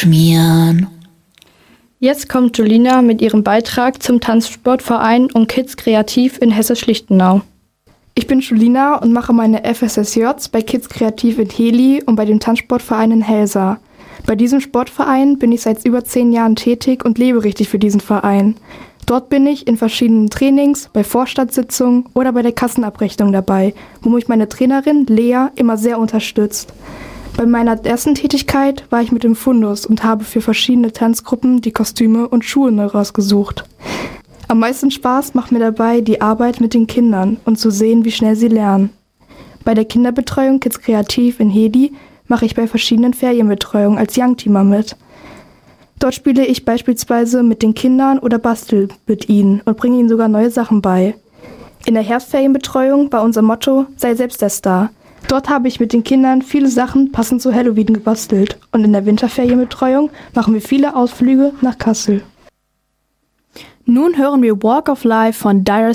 schmieren. Jetzt kommt Julina mit ihrem Beitrag zum Tanzsportverein und Kids Kreativ in Hessisch-Lichtenau. Ich bin Julina und mache meine FSSJs bei Kids Kreativ in Heli und bei dem Tanzsportverein in Helsa. Bei diesem Sportverein bin ich seit über 10 Jahren tätig und lebe richtig für diesen Verein. Dort bin ich in verschiedenen Trainings, bei Vorstandssitzungen oder bei der Kassenabrechnung dabei, wo mich meine Trainerin Lea immer sehr unterstützt. Bei meiner ersten Tätigkeit war ich mit dem Fundus und habe für verschiedene Tanzgruppen die Kostüme und Schuhe neu rausgesucht. Am meisten Spaß macht mir dabei die Arbeit mit den Kindern und zu sehen, wie schnell sie lernen. Bei der Kinderbetreuung Kids Kreativ in Hedi mache ich bei verschiedenen Ferienbetreuungen als Youngteamer mit. Dort spiele ich beispielsweise mit den Kindern oder bastel mit ihnen und bringe ihnen sogar neue Sachen bei. In der Herbstferienbetreuung war unser Motto, sei selbst der Star. Dort habe ich mit den Kindern viele Sachen passend zu Halloween gebastelt und in der Winterferienbetreuung machen wir viele Ausflüge nach Kassel. Nun hören wir Walk of Life von Dire